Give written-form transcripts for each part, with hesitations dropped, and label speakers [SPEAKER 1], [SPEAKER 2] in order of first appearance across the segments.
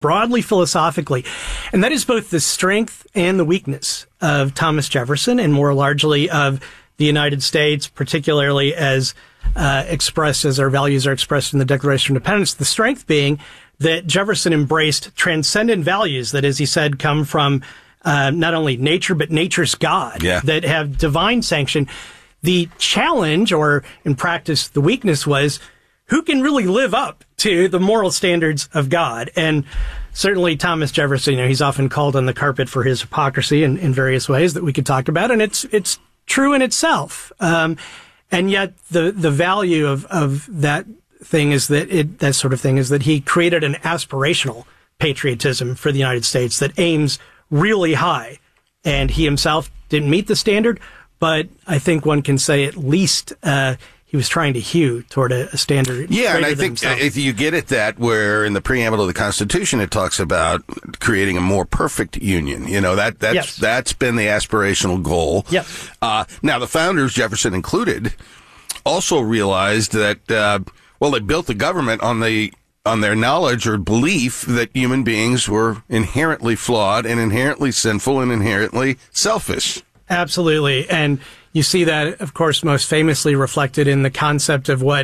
[SPEAKER 1] broadly philosophically. And that is both the strength and the weakness of Thomas Jefferson, and more largely of the United States, particularly as expressed as our values are expressed in the Declaration of Independence. The strength being that Jefferson embraced transcendent values that, as he said, come from not only nature, but nature's God, that have divine sanction. The challenge, or in practice, the weakness, was who can really live up to the moral standards of God? And certainly Thomas Jefferson, he's often called on the carpet for his hypocrisy in various ways that we could talk about. And it's true in itself. And yet the value of that thing is that sort of thing is that he created an aspirational patriotism for the United States that aims really high. And he himself didn't meet the standard, but I think one can say at least he was trying to hew toward a standard.
[SPEAKER 2] Yeah, and I think if you get at that, where in the preamble of the Constitution it talks about creating a more perfect union. That's been the aspirational goal.
[SPEAKER 1] Yep.
[SPEAKER 2] Now the founders, Jefferson included, also realized that they built the government on their knowledge or belief that human beings were inherently flawed and inherently sinful and inherently selfish.
[SPEAKER 1] Absolutely. And you see that, of course, most famously reflected in the concept of what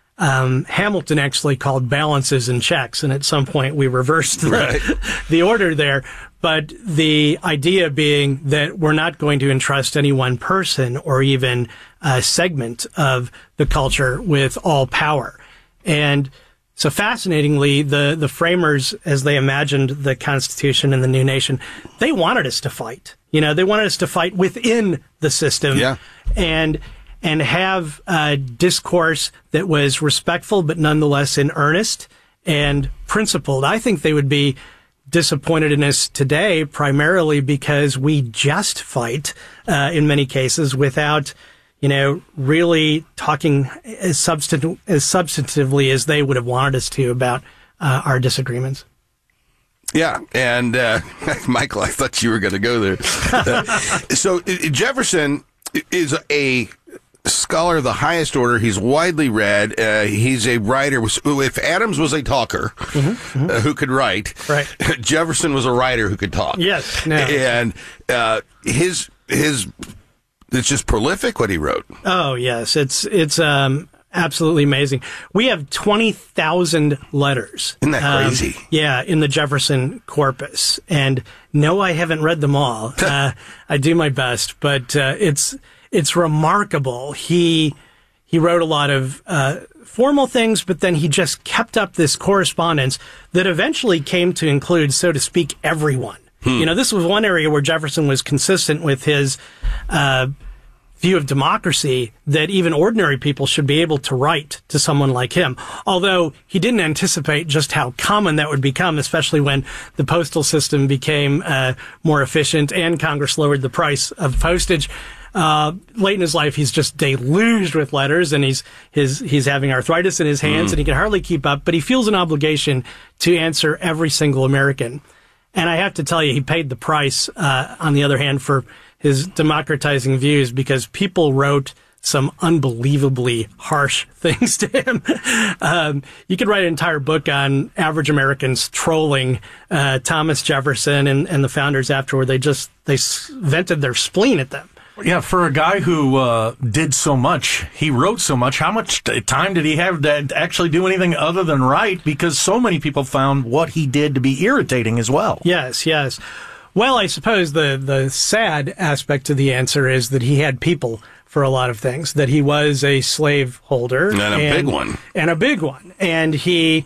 [SPEAKER 1] Hamilton actually called balances and checks. And at some point we reversed the order there. But the idea being that we're not going to entrust any one person or even a segment of the culture with all power. And so fascinatingly, the framers, as they imagined the Constitution and the new nation, they wanted us to fight. They wanted us to fight within the system and have discourse that was respectful, but nonetheless in earnest and principled. I think they would be disappointed in us today, primarily because we just fight in many cases without really talking as substantively as they would have wanted us to about our disagreements.
[SPEAKER 2] Yeah, and Michael, I thought you were going to go there. So Jefferson is a scholar of the highest order. He's widely read. He's a writer. If Adams was a talker who could write, Jefferson was a writer who could talk.
[SPEAKER 1] Yes,
[SPEAKER 2] and his it's just prolific what he wrote.
[SPEAKER 1] Oh yes, it's absolutely amazing. We have 20,000 letters.
[SPEAKER 2] Isn't that crazy?
[SPEAKER 1] In the Jefferson corpus. And no, I haven't read them all. I do my best, but it's remarkable. He wrote a lot of formal things, but then he just kept up this correspondence that eventually came to include, so to speak, everyone. This was one area where Jefferson was consistent with his view of democracy, that even ordinary people should be able to write to someone like him. Although he didn't anticipate just how common that would become, especially when the postal system became more efficient and Congress lowered the price of postage. Late in his life, he's just deluged with letters, and he's having arthritis in his hands, and he can hardly keep up, but he feels an obligation to answer every single American. And I have to tell you, he paid the price, on the other hand, for his democratizing views, because people wrote some unbelievably harsh things to him. You could write an entire book on average Americans trolling Thomas Jefferson and the founders afterward. They vented their spleen at them.
[SPEAKER 3] Yeah, for a guy who did so much, he wrote so much, how much time did he have to actually do anything other than write? Because so many people found what he did to be irritating as well.
[SPEAKER 1] Yes. Well, I suppose the sad aspect to the answer is that he had people for a lot of things, that he was a slave holder.
[SPEAKER 2] And a big one.
[SPEAKER 1] And a big one. And he,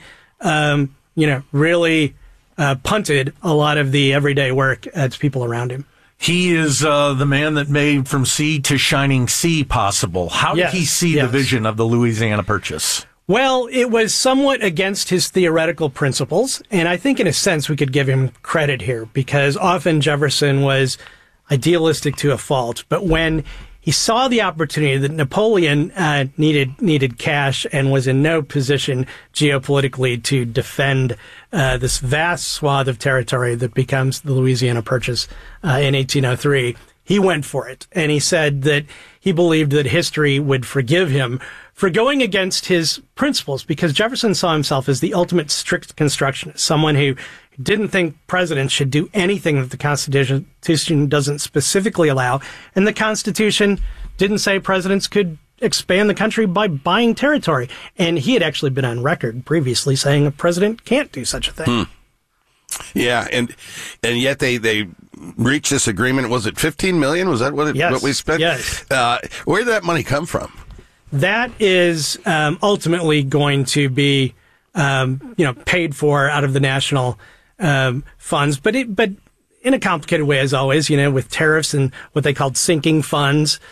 [SPEAKER 1] really punted a lot of the everyday work to people around him.
[SPEAKER 3] He is the man that made From Sea to Shining Sea possible. How did he see the vision of the Louisiana Purchase?
[SPEAKER 1] Well, it was somewhat against his theoretical principles, and I think in a sense we could give him credit here, because often Jefferson was idealistic to a fault, but when he saw the opportunity that Napoleon needed cash and was in no position geopolitically to defend this vast swath of territory that becomes the Louisiana Purchase in 1803, he went for it. And he said that he believed that history would forgive him for going against his principles, because Jefferson saw himself as the ultimate strict constructionist, someone who didn't think presidents should do anything that the Constitution doesn't specifically allow. And the Constitution didn't say presidents could expand the country by buying territory. And he had actually been on record previously saying a president can't do such a thing.
[SPEAKER 2] Yeah, and yet they reached this agreement. Was it $15 million? Was that what we spent?
[SPEAKER 1] Yes.
[SPEAKER 2] Where did that money come from?
[SPEAKER 1] That is ultimately going to be paid for out of the national funds, but in a complicated way, as always, with tariffs and what they called sinking funds.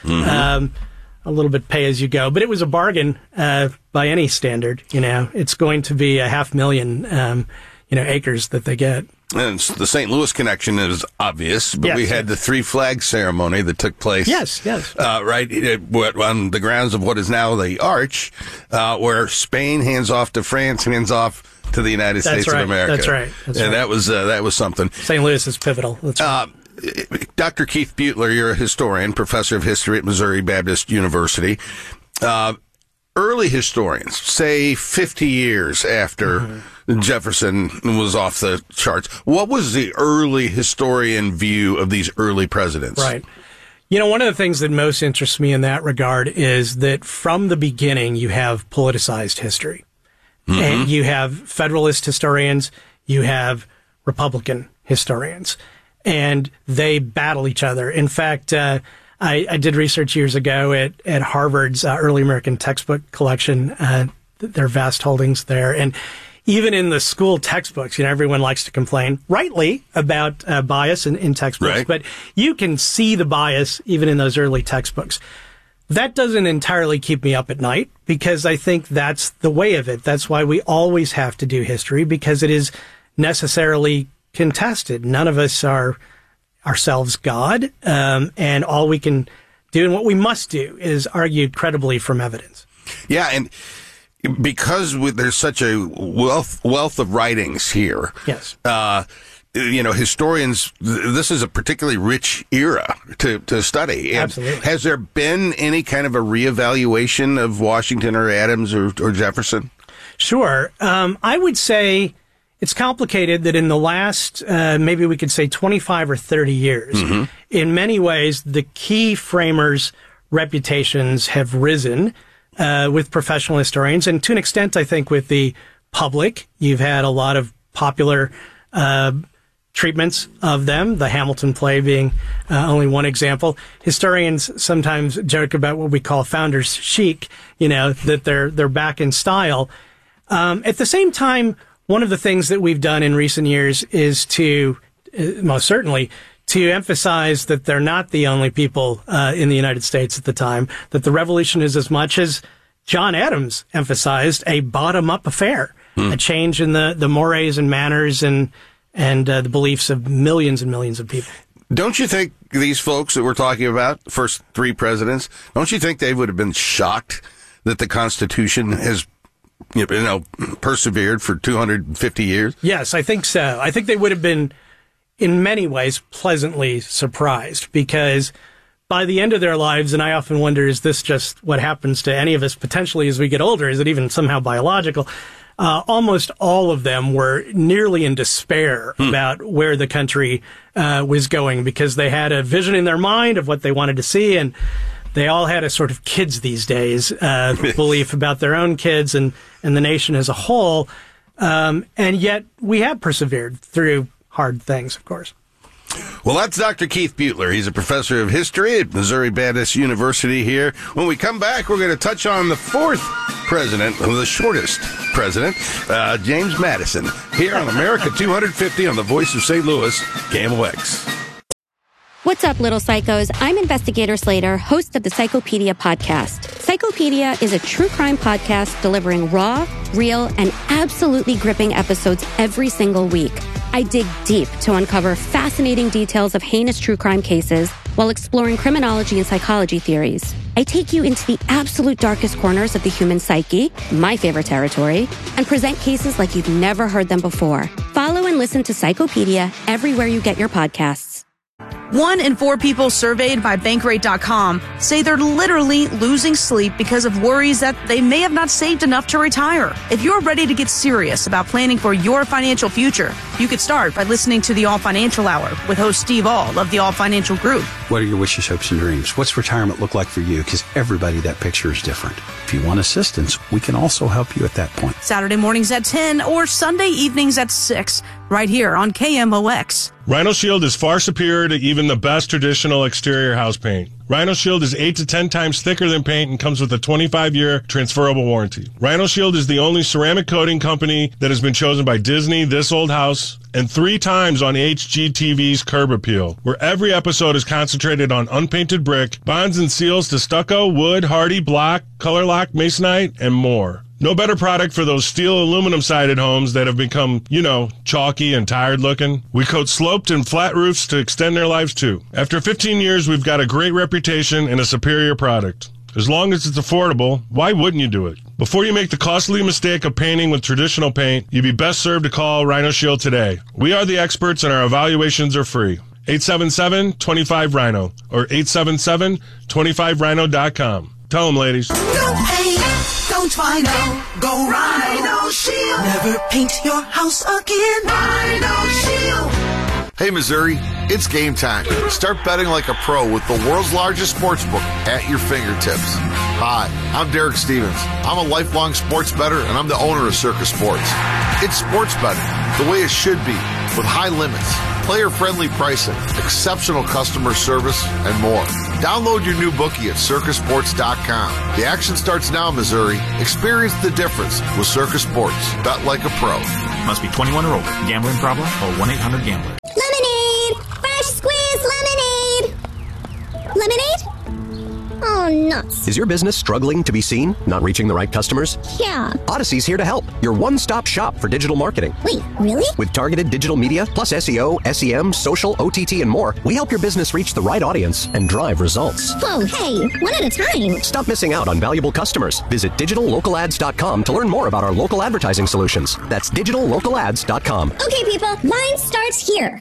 [SPEAKER 1] A little bit pay as you go, but it was a bargain by any standard. It's going to be 500,000 acres that they get.
[SPEAKER 2] And the St. Louis connection is obvious, but we had the Three Flags ceremony that took place.
[SPEAKER 1] Yes.
[SPEAKER 2] Right on the grounds of what is now the Arch, where Spain hands off to France, hands off to the United States of America.
[SPEAKER 1] That's right.
[SPEAKER 2] That was something.
[SPEAKER 1] St. Louis is pivotal. That's right.
[SPEAKER 2] Dr. Keith Butler, you're a historian, professor of history at Missouri Baptist University. Early historians, say 50 years after Jefferson was off the charts, what was the early historian view of these early presidents?
[SPEAKER 1] Right. One of the things that most interests me in that regard is that from the beginning, you have politicized history. And you have Federalist historians, you have Republican historians, and they battle each other. In fact, I did research years ago at Harvard's early American textbook collection, their vast holdings there. And even in the school textbooks, everyone likes to complain, rightly, about bias in textbooks.
[SPEAKER 2] Right.
[SPEAKER 1] But you can see the bias even in those early textbooks. That doesn't entirely keep me up at night, because I think that's the way of it. That's why we always have to do history, because it is necessarily contested. None of us are ourselves God, and all we can do and what we must do is argue credibly from evidence.
[SPEAKER 2] Yeah, and because there's such a wealth of writings here.
[SPEAKER 1] Yes.
[SPEAKER 2] Historians, this is a particularly rich era to study. And
[SPEAKER 1] absolutely.
[SPEAKER 2] Has there been any kind of a reevaluation of Washington or Adams or Jefferson?
[SPEAKER 1] Sure. I would say it's complicated that in the last, maybe we could say 25 or 30 years, in many ways, the key framers' reputations have risen with professional historians. And to an extent, I think with the public, you've had a lot of popular treatments of them, the Hamilton play being only one example. Historians sometimes joke about what we call founders chic, that they're back in style. At the same time, one of the things that we've done in recent years is to, most certainly, to emphasize that they're not the only people in the United States at the time, that the revolution is as much as John Adams emphasized, a bottom-up affair, a change in the mores and manners and the beliefs of millions and millions of people.
[SPEAKER 2] Don't you think these folks that we're talking about, the first three presidents, don't you think they would have been shocked that the Constitution has persevered for 250 years?
[SPEAKER 1] Yes, I think so. I think they would have been, in many ways, pleasantly surprised, because by the end of their lives, and I often wonder, is this just what happens to any of us potentially as we get older? Is it even somehow biological? Almost all of them were nearly in despair about where the country was going, because they had a vision in their mind of what they wanted to see, and they all had a sort of kids these days belief about their own kids and the nation as a whole. And yet we have persevered through hard things, of course.
[SPEAKER 2] Well, that's Dr. Keith Butler. He's a professor of history at Missouri Baptist University here. When we come back, we're going to touch on the fourth president, the shortest president, James Madison, here on America 250 on the Voice of St. Louis, KMOX.
[SPEAKER 4] What's up, little psychos? I'm Investigator Slater, host of the Psychopedia podcast. Psychopedia is a true crime podcast delivering raw, real, and absolutely gripping episodes every single week. I dig deep to uncover fascinating details of heinous true crime cases while exploring criminology and psychology theories. I take you into the absolute darkest corners of the human psyche, my favorite territory, and present cases like you've never heard them before. Follow and listen to Psychopedia everywhere you get your podcasts.
[SPEAKER 5] 1 in 4 people surveyed by Bankrate.com say they're literally losing sleep because of worries that they may have not saved enough to retire. If you're ready to get serious about planning for your financial future, you could start by listening to the All Financial Hour with host Steve Auld of the All Financial Group.
[SPEAKER 6] What are your wishes, hopes, and dreams? What's retirement look like for you? Because everybody, that picture is different. If you want assistance, we can also help you at that point.
[SPEAKER 5] Saturday mornings at 10 or Sunday evenings at 6, right here on KMOX.
[SPEAKER 7] Rhino Shield is far superior to even the best traditional exterior house paint. Rhino Shield is 8 to 10 times thicker than paint and comes with a 25-year transferable warranty. Rhino Shield is the only ceramic coating company that has been chosen by Disney, This Old House, and 3 times on HGTV's Curb Appeal, where every episode is concentrated on unpainted brick, bonds and seals to stucco, wood, hardy, block, color lock, masonite, and more. No better product for those steel aluminum-sided homes that have become, chalky and tired looking. We coat sloped and flat roofs to extend their lives too. After 15 years, we've got a great reputation and a superior product. As long as it's affordable, why wouldn't you do it? Before you make the costly mistake of painting with traditional paint, you'd be best served to call Rhino Shield today. We are the experts and our evaluations are free. 877-25-RHINO or 877-25rhino.com. Tell them, ladies.
[SPEAKER 8] Don't paint, don't Rhino, go Rhino Shield. Never paint your house again. Rhino Shield.
[SPEAKER 9] Hey, Missouri, it's game time. Start betting like a pro with the world's largest sportsbook at your fingertips. Hi, I'm Derek Stevens. I'm a lifelong sports bettor, and I'm the owner of Circus Sports. It's sports betting the way it should be, with high limits, player-friendly pricing, exceptional customer service, and more. Download your new bookie at circusports.com. The action starts now, Missouri. Experience the difference with Circus Sports. Bet like a pro.
[SPEAKER 10] Must be 21 or older. Gambling problem? Call 1-800-GAMBLER.
[SPEAKER 11] Lemonade! Fresh squeezed lemonade! Lemonade? Oh, nuts.
[SPEAKER 12] Is your business struggling to be seen? Not reaching the right customers?
[SPEAKER 11] Yeah.
[SPEAKER 12] Odyssey's here to help. Your one-stop shop for digital marketing.
[SPEAKER 11] Wait, really?
[SPEAKER 12] With targeted digital media, plus SEO, SEM, social, OTT, and more, we help your business reach the right audience and drive results.
[SPEAKER 11] Whoa, hey, one at a time.
[SPEAKER 12] Stop missing out on valuable customers. Visit digitallocalads.com to learn more about our local advertising solutions. That's digitallocalads.com.
[SPEAKER 11] Okay, people, mine starts here.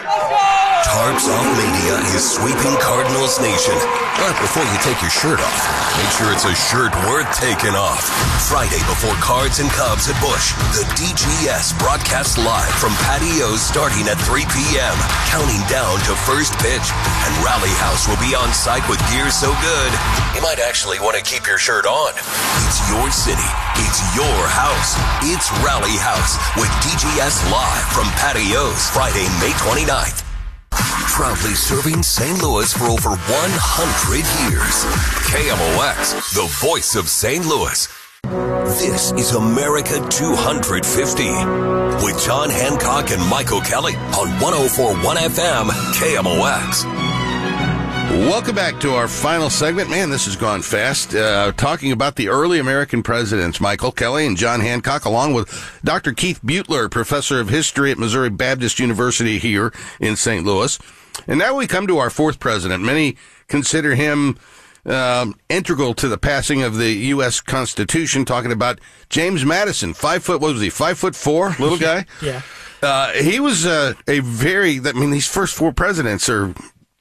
[SPEAKER 13] Tarps Off Media is sweeping Cardinals Nation. But before you take your shirt off, make sure it's a shirt worth taking off. Friday before Cards and Cubs at Busch, the DGS broadcasts live from patios starting at 3 p.m., counting down to first pitch. And Rally House will be on site with gear so good, you might actually want to keep your shirt on. It's your city. It's your house. It's Rally House with DGS live from patios Friday, May 29th. Proudly serving St. Louis for over 100 years. KMOX, the voice of St. Louis. This is America 250 with John Hancock and Michael Kelly on 104.1 FM KMOX.
[SPEAKER 2] Welcome back to our final segment. Man, this has gone fast. Talking about the early American presidents, Michael Kelly and John Hancock, along with Dr. Keith Butler, professor of history at Missouri Baptist University here in St. Louis. And now we come to our fourth president. Many consider him integral to the passing of the U.S. Constitution, talking about James Madison, 5'4", little guy.
[SPEAKER 1] Yeah.
[SPEAKER 2] He was these first four presidents are,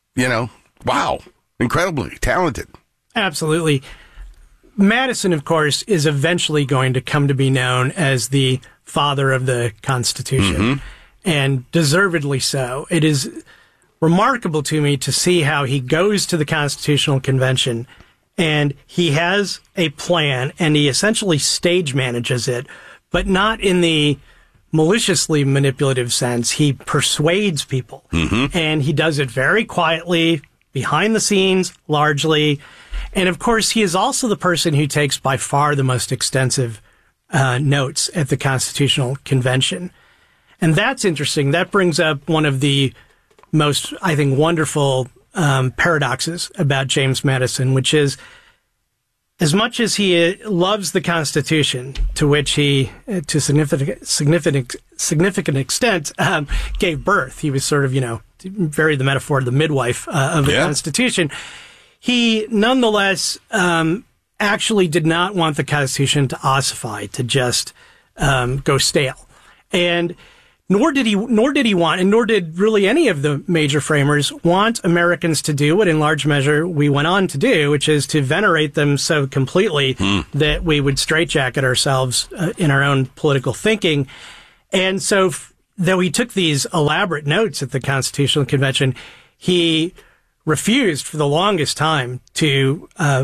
[SPEAKER 2] wow, incredibly talented. Absolutely.
[SPEAKER 1] Madison, of course, is eventually going to come to be known as the father of the Constitution, and deservedly so. It is remarkable to me to see how he goes to the Constitutional Convention and he has a plan and he essentially stage manages it, but not in the maliciously manipulative sense. He persuades people and he does it very quietly, behind the scenes, largely. And of course, he is also the person who takes by far the most extensive notes at the Constitutional Convention. And that's interesting. That brings up one of the most, I think, wonderful paradoxes about James Madison, which is, as much as he loves the Constitution, to which he, to significant extent, gave birth, he was sort of, very the metaphor of the midwife of the Constitution, he nonetheless actually did not want the Constitution to ossify, to just go stale. And Nor did he want, and nor did really any of the major framers want Americans to do what in large measure we went on to do, which is to venerate them so completely that we would straitjacket ourselves in our own political thinking. And so, though he took these elaborate notes at the Constitutional Convention, he refused for the longest time to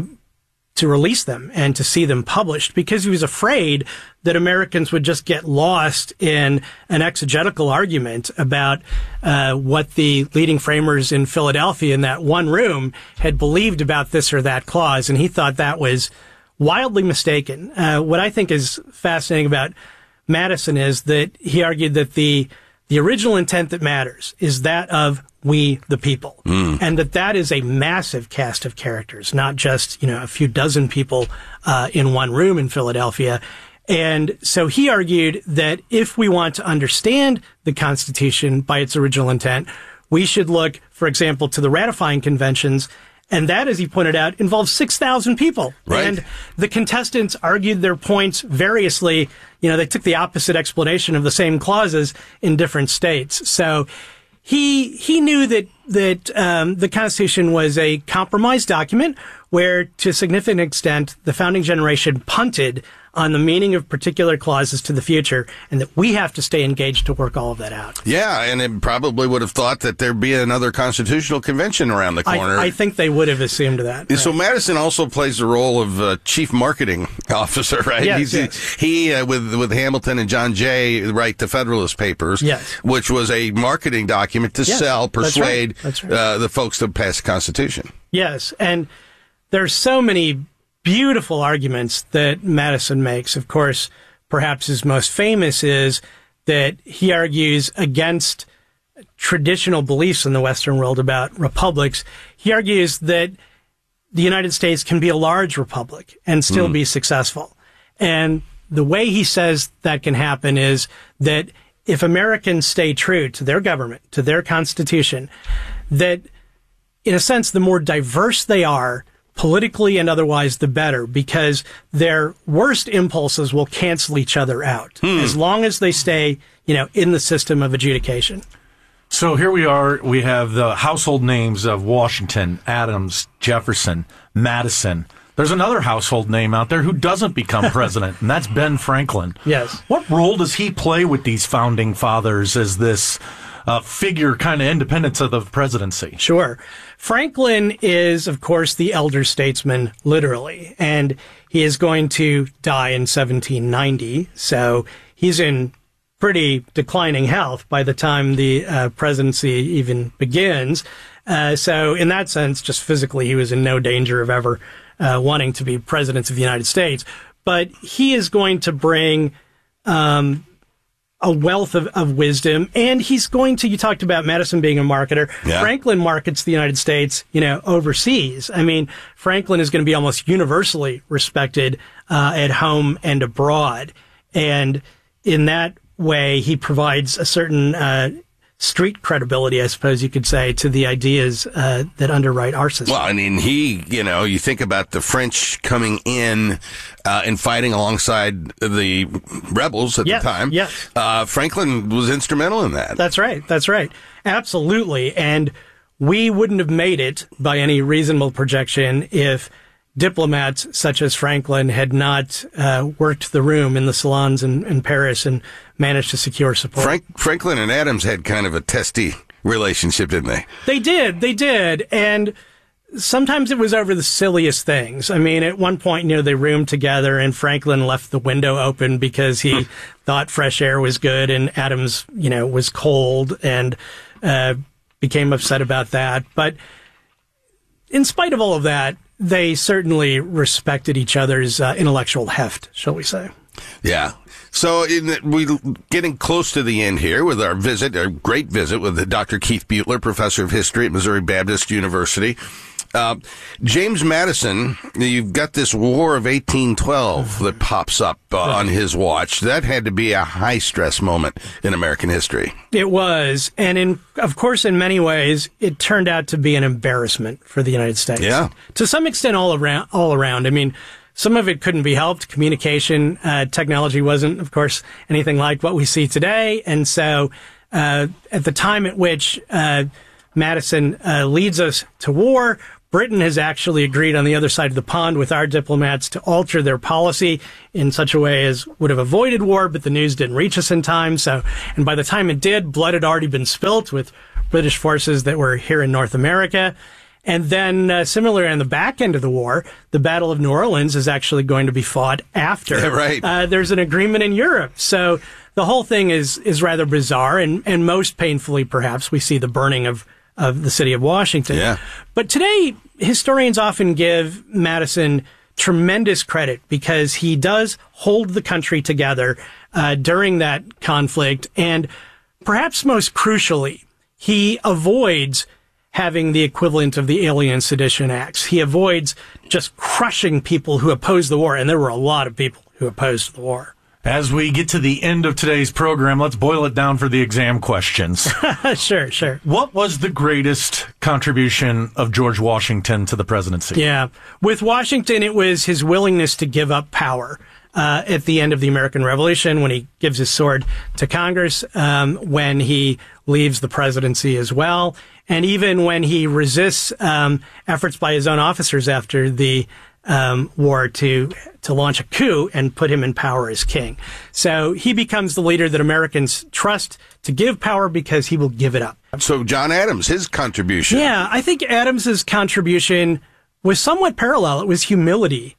[SPEAKER 1] release them and to see them published because he was afraid that Americans would just get lost in an exegetical argument about what the leading framers in Philadelphia in that one room had believed about this or that clause. And he thought that was wildly mistaken. What I think is fascinating about Madison is that he argued that the original intent that matters is that of we the people, and that is a massive cast of characters, not just a few dozen people in one room in Philadelphia. And so he argued that if we want to understand the Constitution by its original intent, we should look, for example, to the ratifying conventions. And that, as he pointed out, involves 6,000 people.
[SPEAKER 2] Right.
[SPEAKER 1] And the contestants argued their points variously. They took the opposite explanation of the same clauses in different states. So he knew that the Constitution was a compromise document where, to a significant extent, the founding generation punted on the meaning of particular clauses to the future, and that we have to stay engaged to work all of that out.
[SPEAKER 2] Yeah, and it probably would have thought that there'd be another constitutional convention around the corner.
[SPEAKER 1] I think they would have assumed that.
[SPEAKER 2] So right. Madison also plays the role of chief marketing officer, right?
[SPEAKER 1] Yes.
[SPEAKER 2] He with Hamilton and John Jay, write the Federalist Papers, which was a marketing document to sell, persuade
[SPEAKER 1] That's right.
[SPEAKER 2] The folks to pass the Constitution.
[SPEAKER 1] Yes, and there's so many beautiful arguments that Madison makes. Of course, perhaps his most famous is that he argues against traditional beliefs in the Western world about republics. He argues that the United States can be a large republic and still be successful. And the way he says that can happen is that if Americans stay true to their government, to their Constitution, that in a sense, the more diverse they are, politically and otherwise, the better, because their worst impulses will cancel each other out as long as they stay, in the system of adjudication.
[SPEAKER 3] So here we are. We have the household names of Washington, Adams, Jefferson, Madison. There's another household name out there who doesn't become president, and that's Ben Franklin.
[SPEAKER 1] Yes.
[SPEAKER 3] What role does he play with these founding fathers as this figure kind of independence of the presidency?
[SPEAKER 1] Sure. Franklin is, of course, the elder statesman, literally, and he is going to die in 1790, so he's in pretty declining health by the time the presidency even begins. So in that sense, just physically, he was in no danger of ever wanting to be president of the United States. But he is going to bring a wealth of wisdom, and he's going to, you talked about Madison being a marketer. Yeah. Franklin markets the United States, overseas. I mean, Franklin is going to be almost universally respected at home and abroad. And in that way, he provides a certain street credibility, I suppose you could say, to the ideas that underwrite our system.
[SPEAKER 2] Well, I mean, you think about the French coming in and fighting alongside the rebels at the time.
[SPEAKER 1] Yes.
[SPEAKER 2] Franklin was instrumental in that.
[SPEAKER 1] That's right. Absolutely. And we wouldn't have made it by any reasonable projection if diplomats such as Franklin had not worked the room in the salons in Paris and managed to secure support.
[SPEAKER 2] Franklin and Adams had kind of a testy relationship, didn't they?
[SPEAKER 1] They did. And sometimes it was over the silliest things. I mean, at one point, they roomed together and Franklin left the window open because he thought fresh air was good and Adams, was cold and became upset about that. But in spite of all of that, they certainly respected each other's intellectual heft, shall we say.
[SPEAKER 2] Yeah. So we're getting close to the end here with our great visit with Dr. Keith Butler, professor of history at Missouri Baptist University. James Madison, you've got this War of 1812 that pops up on his watch. That had to be a high-stress moment in American history.
[SPEAKER 1] It was. And of course, in many ways, it turned out to be an embarrassment for the United States.
[SPEAKER 2] Yeah.
[SPEAKER 1] To some extent, all around. I mean, some of it couldn't be helped. Communication technology wasn't, of course, anything like what we see today. And so at the time at which Madison leads us to war, Britain has actually agreed on the other side of the pond with our diplomats to alter their policy in such a way as would have avoided war, but the news didn't reach us in time. And by the time it did, blood had already been spilt with British forces that were here in North America. And then similarly on the back end of the war, the Battle of New Orleans is actually going to be fought after.
[SPEAKER 2] Yeah, right.
[SPEAKER 1] There's an agreement in Europe. So the whole thing is rather bizarre, and most painfully, perhaps, we see the burning of the city of Washington.
[SPEAKER 2] Yeah.
[SPEAKER 1] But today, historians often give Madison tremendous credit because he does hold the country together during that conflict. And perhaps most crucially, he avoids having the equivalent of the Alien Sedition Acts. He avoids just crushing people who oppose the war. And there were a lot of people who opposed the war.
[SPEAKER 3] As we get to the end of today's program, let's boil it down for the exam questions.
[SPEAKER 1] Sure.
[SPEAKER 3] What was the greatest contribution of George Washington to the presidency?
[SPEAKER 1] Yeah. With Washington, it was his willingness to give up power at the end of the American Revolution, when he gives his sword to Congress, when he leaves the presidency as well, and even when he resists efforts by his own officers after the war to launch a coup and put him in power as king. So he becomes the leader that Americans trust to give power because he will give it up.
[SPEAKER 2] So John Adams, his contribution.
[SPEAKER 1] Yeah, I think Adams's contribution was somewhat parallel. It was humility,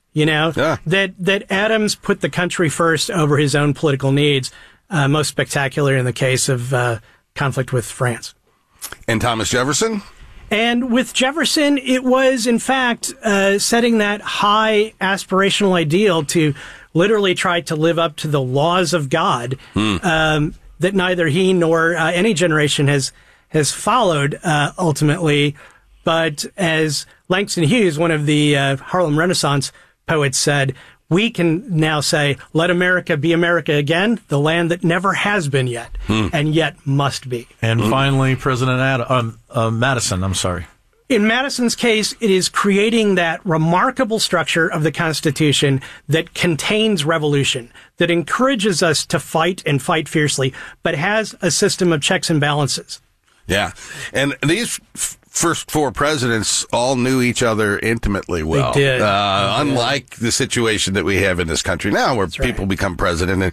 [SPEAKER 1] that Adams put the country first over his own political needs, most spectacular in the case of conflict with France.
[SPEAKER 2] And Thomas Jefferson?
[SPEAKER 1] And with Jefferson, it was, in fact, setting that high aspirational ideal to literally try to live up to the laws of God that neither he nor any generation has followed ultimately. But as Langston Hughes, one of the Harlem Renaissance poets, said, we can now say, let America be America again, the land that never has been yet, and yet must be.
[SPEAKER 3] And finally, President Madison, I'm sorry.
[SPEAKER 1] In Madison's case, it is creating that remarkable structure of the Constitution that contains revolution, that encourages us to fight and fight fiercely, but has a system of checks and balances.
[SPEAKER 2] Yeah. And these first four presidents all knew each other intimately well.
[SPEAKER 1] They did.
[SPEAKER 2] Unlike the situation that we have in this country now, where people become president,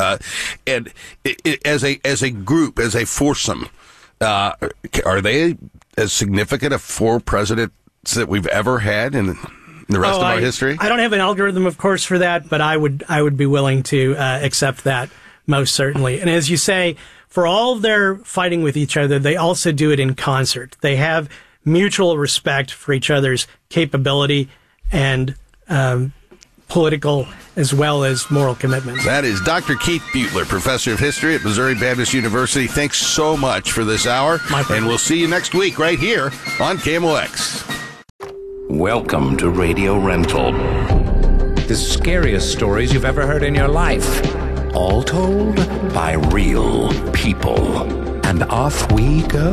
[SPEAKER 2] and as a group, as a foursome, are they as significant of four presidents that we've ever had in the rest of our history?
[SPEAKER 1] I don't have an algorithm, of course, for that, but I would be willing to accept that most certainly. And as you say, for all of their fighting with each other, they also do it in concert. They have mutual respect for each other's capability and political as well as moral commitments.
[SPEAKER 2] That is Dr. Keith Butler, professor of history at Missouri Baptist University. Thanks so much for this hour, and we'll see you next week right here on KMOX.
[SPEAKER 14] Welcome to Radio Rental. The scariest stories you've ever heard in your life. All told by real people. And off we go.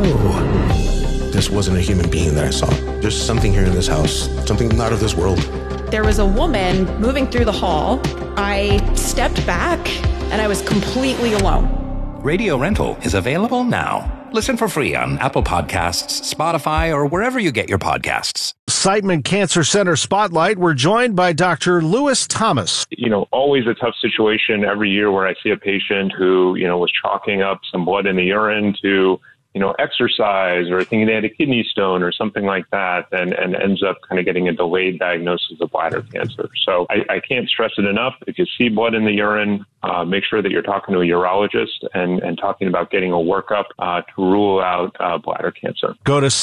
[SPEAKER 15] This wasn't a human being that I saw. There's something here in this house, something not of this world.
[SPEAKER 16] There was a woman moving through the hall. I stepped back and I was completely alone.
[SPEAKER 14] Radio Rental is available now. Listen for free on Apple Podcasts, Spotify, or wherever you get your podcasts.
[SPEAKER 17] Siteman Cancer Center Spotlight. We're joined by Dr. Lewis Thomas.
[SPEAKER 18] Always a tough situation every year where I see a patient who, was chalking up some blood in the urine to, exercise or thinking they had a kidney stone or something like that, and ends up kind of getting a delayed diagnosis of bladder cancer. So I can't stress it enough. If you see blood in the urine, make sure that you're talking to a urologist and talking about getting a workup to rule out bladder cancer.
[SPEAKER 17] Go to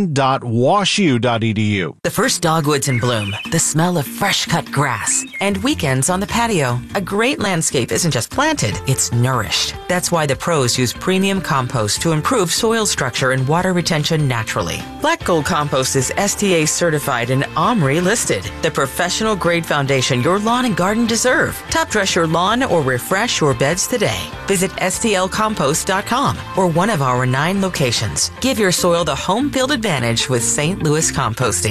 [SPEAKER 17] siteman.washu.edu.
[SPEAKER 19] The first dogwoods in bloom, the smell of fresh cut grass, and weekends on the patio. A great landscape isn't just planted, it's nourished. That's why the pros use premium compost to improve soil structure and water retention naturally. Black Gold Compost is STA certified and OMRI listed, the professional grade foundation your lawn and garden deserve. Top dress your lawn or refresh your beds today. Visit stlcompost.com or one of our 9 locations. Give your soil the home field advantage with St. Louis Composting.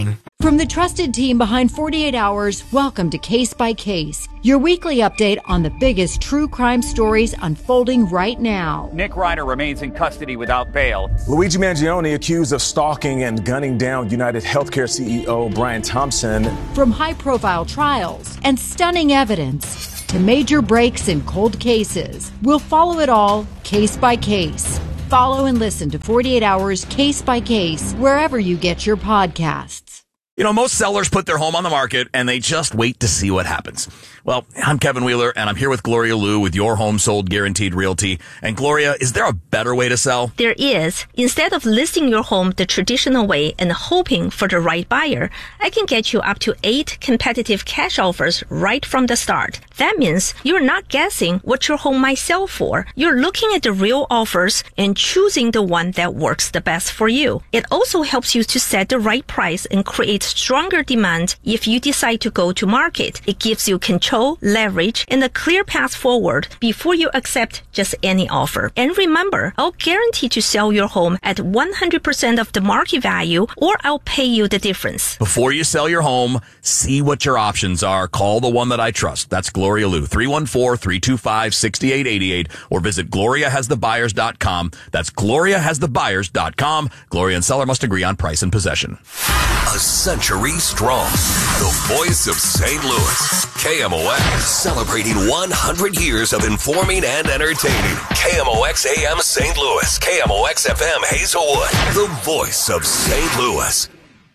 [SPEAKER 20] From the trusted team behind 48 Hours, welcome to Case by Case, your weekly update on the biggest true crime stories unfolding right now.
[SPEAKER 21] Nick Reiner remains in custody without bail.
[SPEAKER 22] Luigi Mangione accused of stalking and gunning down United Healthcare CEO Brian Thompson.
[SPEAKER 20] From high-profile trials and stunning evidence to major breaks in cold cases, we'll follow it all case by case. Follow and listen to 48 Hours Case by Case wherever you get your podcasts.
[SPEAKER 23] You know, most sellers put their home on the market and they just wait to see what happens. Well, I'm Kevin Wheeler, and I'm here with Gloria Liu with Your Home Sold Guaranteed Realty. And Gloria, is there a better way to sell?
[SPEAKER 24] There is. Instead of listing your home the traditional way and hoping for the right buyer, I can get you up to 8 competitive cash offers right from the start. That means you're not guessing what your home might sell for. You're looking at the real offers and choosing the one that works the best for you. It also helps you to set the right price and create stronger demand if you decide to go to market. It gives you control, leverage, and a clear path forward before you accept just any offer. And remember, I'll guarantee to sell your home at 100% of the market value, or I'll pay you the difference.
[SPEAKER 23] Before you sell your home, see what your options are. Call the one that I trust. That's Gloria Liu, 314-325-6888, or visit GloriaHasTheBuyers.com. That's GloriaHasTheBuyers.com. Gloria and seller must agree on price and possession.
[SPEAKER 13] A century strong. The voice of St. Louis. KMOX, celebrating 100 years of informing and entertaining. KMOX AM St. Louis. KMOX FM Hazelwood. The voice of St. Louis.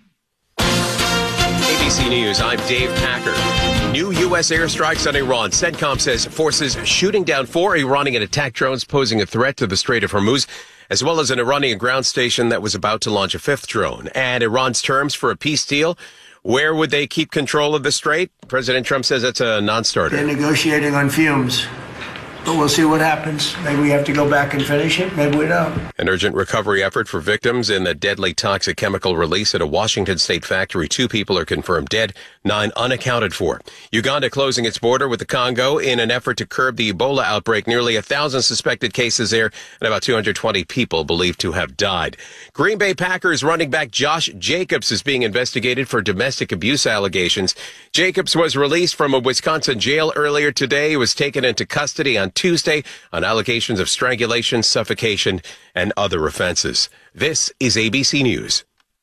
[SPEAKER 25] ABC News, I'm Dave Packer. New U.S. airstrikes on Iran. CENTCOM says forces shooting down 4 Iranian attack drones posing a threat to the Strait of Hormuz, as well as an Iranian ground station that was about to launch a 5th drone. And Iran's terms for a peace deal. Where would they keep control of the strait? President Trump says it's a non-starter.
[SPEAKER 26] They're negotiating on fumes. But we'll see what happens. Maybe we have to go back and finish it. Maybe we don't.
[SPEAKER 25] An urgent recovery effort for victims in the deadly toxic chemical release at a Washington state factory. 2 people are confirmed dead, 9 unaccounted for. Uganda closing its border with the Congo in an effort to curb the Ebola outbreak. Nearly 1,000 suspected cases there and about 220 people believed to have died. Green Bay Packers running back Josh Jacobs is being investigated for domestic abuse allegations. Jacobs was released from a Wisconsin jail earlier today. He was taken into custody on Tuesday on allegations of strangulation, suffocation, and other offenses. This is ABC News.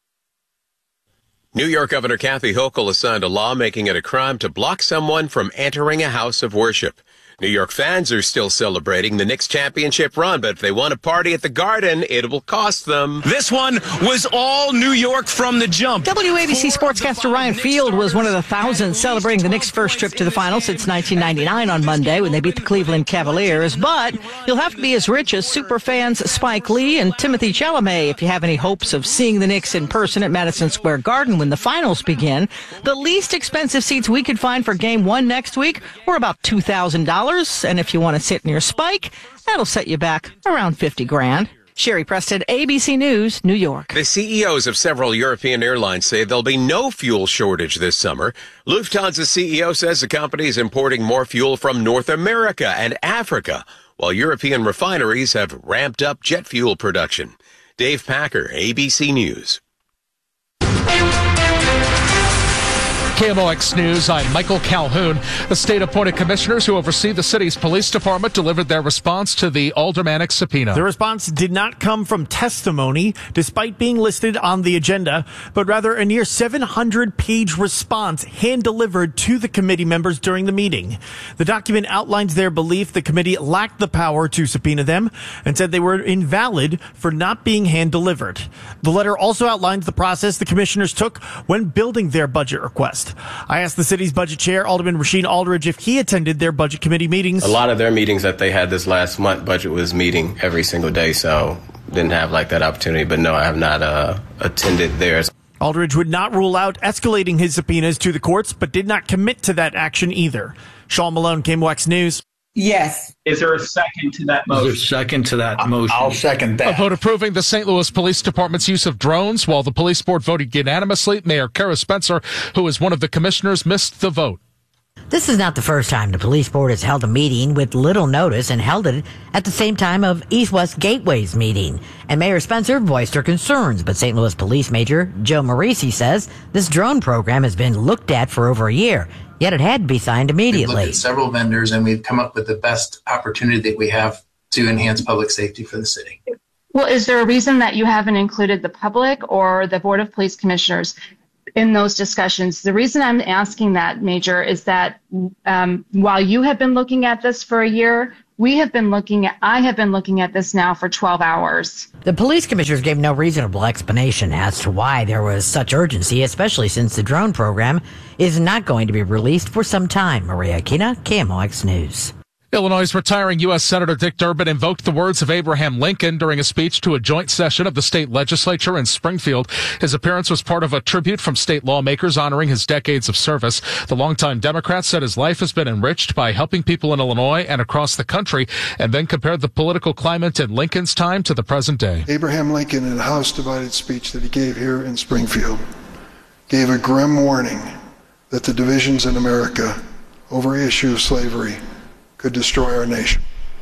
[SPEAKER 25] New York Governor Kathy Hochul has signed a law making it a crime to block someone from entering a house of worship. New York fans are still celebrating the Knicks championship run, but if they want to party at the Garden, it will cost them.
[SPEAKER 27] This one was all New York from the jump.
[SPEAKER 28] WABC sportscaster Ryan Field was one of the thousands celebrating the Knicks' first trip to the finals since 1999 on Monday when they beat the Cleveland Cavaliers. But you'll have to be as rich as superfans Spike Lee and Timothée Chalamet if you have any hopes of seeing the Knicks in person at Madison Square Garden when the finals begin. The least expensive seats we could find for Game 1 next week were about $2,000. And if you want to sit near Spike, that'll set you back around $50,000. Sherry Preston, ABC News, New York.
[SPEAKER 25] The CEOs of several European airlines say there'll be no fuel shortage this summer. Lufthansa's CEO says the company is importing more fuel from North America and Africa, while European refineries have ramped up jet fuel production. Dave Packer, ABC News.
[SPEAKER 29] KMOX News, I'm Michael Calhoun. The state-appointed commissioners who oversee the city's police department delivered their response to the aldermanic subpoena.
[SPEAKER 30] The response did not come from testimony, despite being listed on the agenda, but rather a near 700-page response hand-delivered to the committee members during the meeting. The document outlines their belief the committee lacked the power to subpoena them and said they were invalid for not being hand-delivered. The letter also outlines the process the commissioners took when building their budget request. I asked the city's budget chair, Alderman Rasheen Aldridge, if he attended their budget committee meetings.
[SPEAKER 31] A lot of their meetings that they had this last month, budget was meeting every single day, so didn't have that opportunity. But no, I have not attended theirs.
[SPEAKER 30] Aldridge would not rule out escalating his subpoenas to the courts, but did not commit to that action either. Sean Malone, KMOX News.
[SPEAKER 32] Yes. Is there a second to that motion?
[SPEAKER 33] Is there a second to that motion?
[SPEAKER 32] I'll second that.
[SPEAKER 29] A vote approving the St. Louis Police Department's use of drones. While the police board voted unanimously, Mayor Kara Spencer, who is one of the commissioners, missed the vote.
[SPEAKER 1] This is not the first time the police board has held a meeting with little notice and held it at the same time of East-West Gateway's meeting. And Mayor Spencer voiced her concerns, but St. Louis Police Major Joe Marisi says this drone program has been looked at for over a year, yet it had to be signed immediately.
[SPEAKER 2] We've looked at several vendors, and we've come up with the best opportunity that we have to enhance public safety for the city.
[SPEAKER 3] Well, is there a reason that you haven't included the public or the Board of Police Commissioners in those discussions? The reason I'm asking that, Major, is that while you have been looking at this for a year, I have been looking at this now for 12 hours.
[SPEAKER 1] The police commissioners gave no reasonable explanation as to why there was such urgency, especially since the drone program is not going to be released for some time. Maria Aquina, KMOX News.
[SPEAKER 29] Illinois' retiring U.S. Senator Dick Durbin invoked the words of Abraham Lincoln during a speech to a joint session of the state legislature in Springfield. His appearance was part of a tribute from state lawmakers honoring his decades of service. The longtime Democrat said his life has been enriched by helping people in Illinois and across the country, and then compared the political climate in Lincoln's time to the present day.
[SPEAKER 4] Abraham Lincoln, in a House-divided speech that he gave here in Springfield, gave a grim warning that the divisions in America over the issue of slavery could destroy our nation.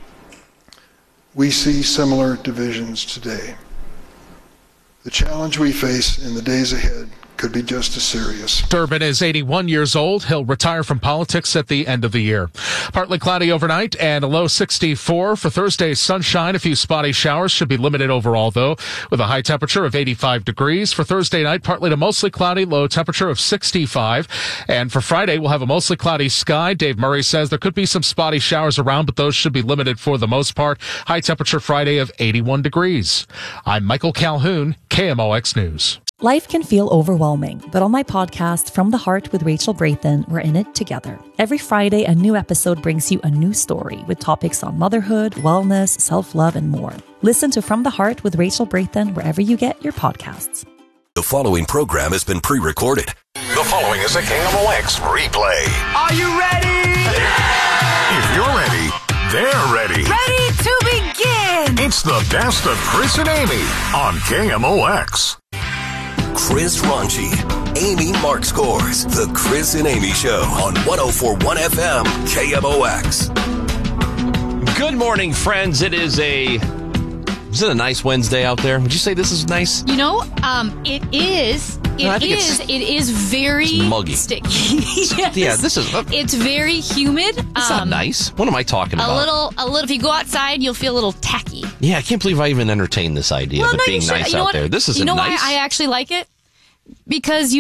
[SPEAKER 4] We see similar divisions today. The challenge we face in the days ahead could be just as serious.
[SPEAKER 29] Durbin is 81 years old. He'll retire from politics at the end of the year. Partly cloudy overnight and a low 64 for Thursday's sunshine. A few spotty showers should be limited overall, though, with a high temperature of 85 degrees. For Thursday night, partly to mostly cloudy, low temperature of 65. And for Friday, we'll have a mostly cloudy sky. Dave Murray says there could be some spotty showers around, but those should be limited for the most part. High temperature Friday of 81 degrees. I'm Michael Calhoun, KMOX News.
[SPEAKER 5] Life can feel overwhelming, but on my podcast, From the Heart with Rachel Brathen, we're in it together. Every Friday, a new episode brings you a new story with topics on motherhood, wellness, self-love, and more. Listen to From the Heart with Rachel Brathen wherever you get your podcasts.
[SPEAKER 13] The following program has been pre-recorded.
[SPEAKER 6] The following is a KMOX replay.
[SPEAKER 7] Are you ready?
[SPEAKER 6] If you're ready, they're ready.
[SPEAKER 7] Ready to begin.
[SPEAKER 6] It's the best of Chris and Amy on KMOX.
[SPEAKER 13] Chris Raunchy, Amy Mark Scores, The Chris and Amy Show on 104.1 FM, KMOX.
[SPEAKER 8] Good morning, friends. Is it a nice Wednesday out there? Would you say this is nice?
[SPEAKER 9] You know, it is. It is very
[SPEAKER 8] muggy.
[SPEAKER 9] Sticky. Yes.
[SPEAKER 8] Yeah, this is.
[SPEAKER 9] It's very humid.
[SPEAKER 8] It's not nice. What am I talking about?
[SPEAKER 9] A little. If you go outside, you'll feel a little tacky.
[SPEAKER 8] Yeah, I can't believe I even entertained this idea of it being nice out there. This isn't nice.
[SPEAKER 9] You know why I actually like it? Because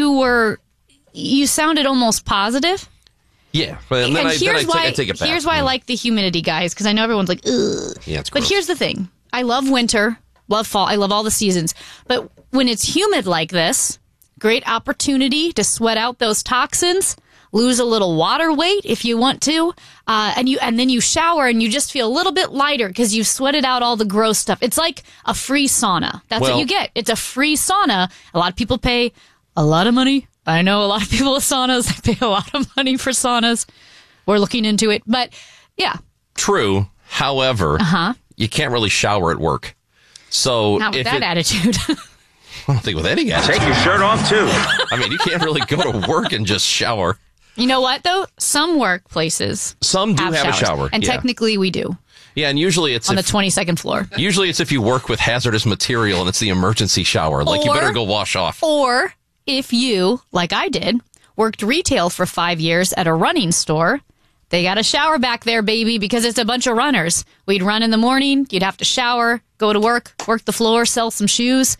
[SPEAKER 9] you sounded almost positive.
[SPEAKER 8] Yeah, but then I take it back.
[SPEAKER 9] Here's why I like the humidity, guys, because I know everyone's like, ugh.
[SPEAKER 8] Yeah, it's gross.
[SPEAKER 9] But here's the thing. I love winter, love fall, I love all the seasons. But when it's humid like this, great opportunity to sweat out those toxins, lose a little water weight if you want to, and then you shower and you just feel a little bit lighter because you've sweated out all the gross stuff. It's like a free sauna. That's what you get. It's a free sauna. A lot of people pay a lot of money. I know a lot of people with saunas. They pay a lot of money for saunas. We're looking into it. But, yeah.
[SPEAKER 8] True. However, you can't really shower at work. So
[SPEAKER 9] not with that attitude.
[SPEAKER 8] I don't think with any attitude.
[SPEAKER 27] Take your shirt off, too.
[SPEAKER 8] I mean, you can't really go to work and just shower.
[SPEAKER 9] You know what, though? Some workplaces
[SPEAKER 8] do have a shower.
[SPEAKER 9] And technically we do.
[SPEAKER 8] Yeah, and usually it's
[SPEAKER 9] on the 22nd floor.
[SPEAKER 8] Usually it's if you work with hazardous material and it's the emergency shower. Like, you better go wash off.
[SPEAKER 9] Or if you, like I did, worked retail for 5 years at a running store, they got a shower back there, baby, because it's a bunch of runners. We'd run in the morning, you'd have to shower, go to work the floor, sell some shoes.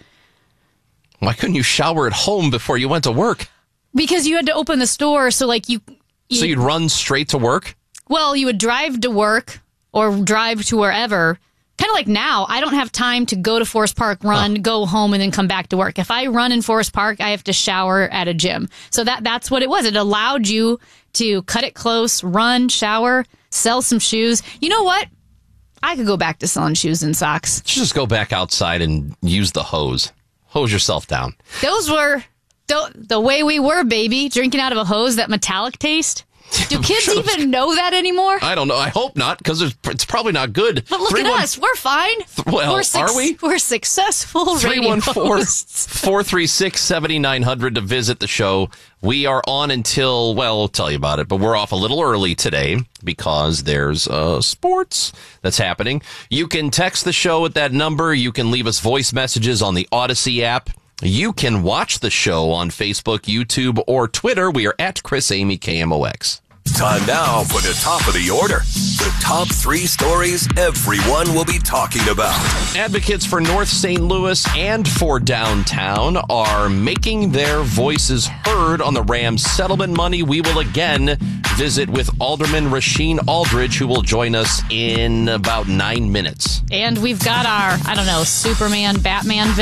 [SPEAKER 8] Why couldn't you shower at home before you went to work?
[SPEAKER 9] Because you had to open the store, so like you
[SPEAKER 8] so you'd run straight to work?
[SPEAKER 9] Well, you would drive to work or drive to wherever. Kind of like now, I don't have time to go to Forest Park, run, go home, and then come back to work. If I run in Forest Park, I have to shower at a gym. So that's what it was. It allowed you to cut it close, run, shower, sell some shoes. You know what? I could go back to selling shoes and socks.
[SPEAKER 8] Just go back outside and use the hose. Hose yourself down.
[SPEAKER 9] Those were the way we were, baby. Drinking out of a hose, that metallic taste. Do kids even know that anymore?
[SPEAKER 8] I don't know. I hope not, because it's probably not good.
[SPEAKER 9] But look at us. We're fine.
[SPEAKER 8] Well, are we?
[SPEAKER 9] We're successful radio hosts.
[SPEAKER 8] 314-436-7900 to visit the show. We are on until, well, I'll tell you about it, but we're off a little early today because there's sports that's happening. You can text the show at that number. You can leave us voice messages on the Odyssey app. You can watch the show on Facebook, YouTube, or Twitter. We are at Chris Amy KMOX.
[SPEAKER 13] Time now for the top of the order. The top 3 stories everyone will be talking about.
[SPEAKER 8] Advocates for North St. Louis and for downtown are making their voices heard on the Rams settlement money. We will again visit with Alderman Rasheen Aldridge, who will join us in about 9 minutes.
[SPEAKER 9] And we've got our, Superman, Batman